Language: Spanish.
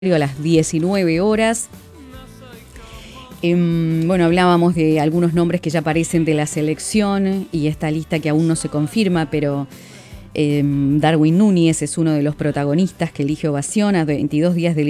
a las 19 horas. Bueno, hablábamos de algunos nombres que ya aparecen de la selección y esta lista que aún no se confirma, pero Darwin Núñez es uno de los protagonistas que elige ovación a 22 días del